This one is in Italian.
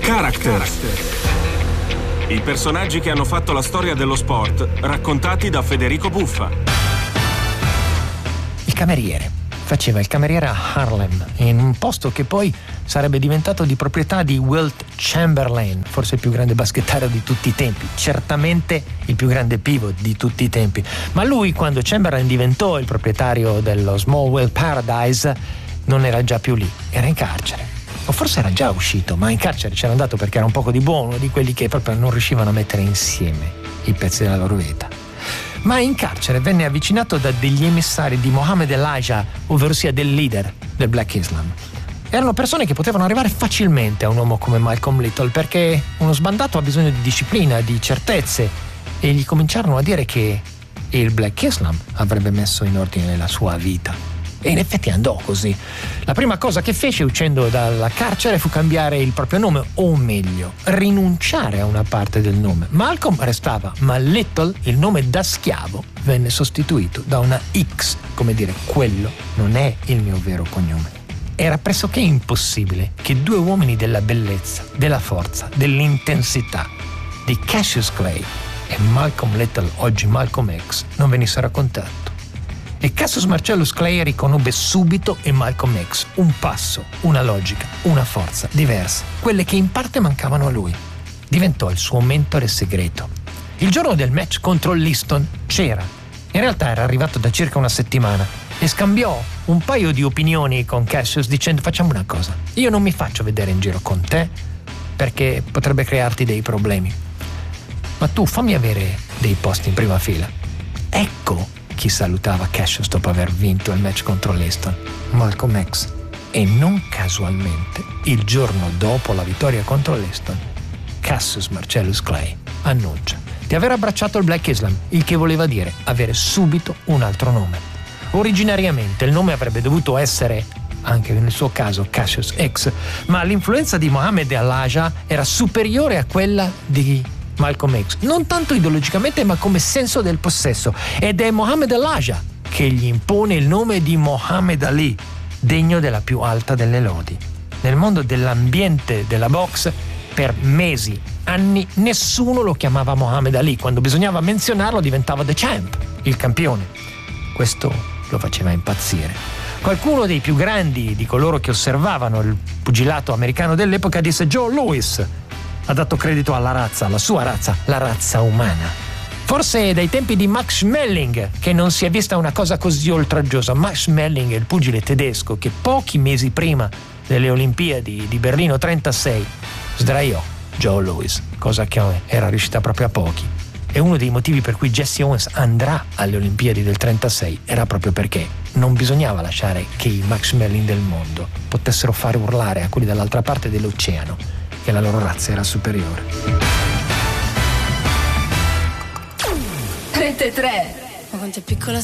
Characters. I personaggi che hanno fatto la storia dello sport, raccontati da Federico Buffa. Il cameriere. Faceva il cameriere a Harlem, in un posto che poi sarebbe diventato di proprietà di Wilt Chamberlain, forse il più grande baschettario di tutti i tempi, certamente il più grande pivot di tutti i tempi. Ma lui, quando Chamberlain diventò il proprietario dello Smallville Paradise, non era già più lì, era in carcere. O forse era già uscito, ma in carcere c'era andato perché era un poco di buono, di quelli che proprio non riuscivano a mettere insieme i pezzi della loro vita. Ma in carcere venne avvicinato da degli emissari di Mohammed Elijah, ovvero sia del leader del Black Islam. Erano persone che potevano arrivare facilmente a un uomo come Malcolm Little, perché uno sbandato ha bisogno di disciplina, di certezze, e gli cominciarono a dire che il Black Islam avrebbe messo in ordine la sua vita. E in effetti andò così. La prima cosa che fece uscendo dalla carcere fu cambiare il proprio nome, o meglio, rinunciare a una parte del nome. Malcolm restava, ma Little, il nome da schiavo, venne sostituito da una X, come dire, quello non è il mio vero cognome. Era pressoché impossibile che due uomini della bellezza, della forza, dell'intensità di Cassius Clay e Malcolm Little, oggi Malcolm X, non venissero a contatto. E Cassius Marcellus Clay riconobbe subito in Malcolm X un passo, una logica, una forza diverse, quelle che in parte mancavano a lui. Diventò il suo mentore segreto. Il giorno del match contro Liston c'era. In realtà era arrivato da circa una settimana e scambiò un paio di opinioni con Cassius dicendo: facciamo una cosa, io non mi faccio vedere in giro con te perché potrebbe crearti dei problemi, ma tu fammi avere dei posti in prima fila. Ecco chi salutava Cassius dopo aver vinto il match contro Liston: Malcolm X. E non casualmente, il giorno dopo la vittoria contro Liston, Cassius Marcellus Clay annuncia di aver abbracciato il Black Islam, il che voleva dire avere subito un altro nome. Originariamente il nome avrebbe dovuto essere, anche nel suo caso, Cassius X, ma l'influenza di Mohammed Elijah era superiore a quella di Malcolm X, non tanto ideologicamente ma come senso del possesso, ed è Mohammed Elijah che gli impone il nome di Muhammad Ali, degno della più alta delle lodi. Nel mondo dell'ambiente della box, per mesi, anni, nessuno lo chiamava Muhammad Ali. Quando bisognava menzionarlo diventava The Champ, il campione. Questo lo faceva impazzire. Qualcuno dei più grandi di coloro che osservavano il pugilato americano dell'epoca disse: Joe Louis ha dato credito alla razza, alla sua razza, la razza umana. Forse dai tempi di Max Schmeling che non si è vista una cosa così oltraggiosa. Max Schmeling è il pugile tedesco che pochi mesi prima delle Olimpiadi di Berlino 36 sdraiò Joe Louis, cosa che era riuscita proprio a pochi. E uno dei motivi per cui Jesse Owens andrà alle Olimpiadi del 36 era proprio perché non bisognava lasciare che i Max Schmeling del mondo potessero fare urlare a quelli dall'altra parte dell'oceano che la loro razza era superiore. Rete 3. Ma quanto è piccola